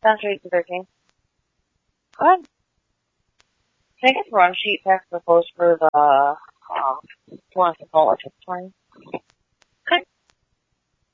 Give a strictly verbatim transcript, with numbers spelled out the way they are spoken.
Sounds straight to thirteen. Go ahead. Can I get the run sheet back proposed for the, uh, who wants to call it, twenty?